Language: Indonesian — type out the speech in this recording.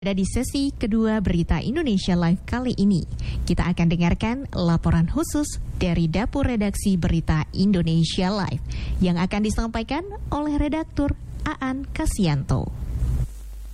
Ada di sesi kedua Berita Indonesia Live kali ini, kita akan dengarkan laporan khusus dari Dapur Redaksi Berita Indonesia Live yang akan disampaikan oleh redaktur Aan Kasianto.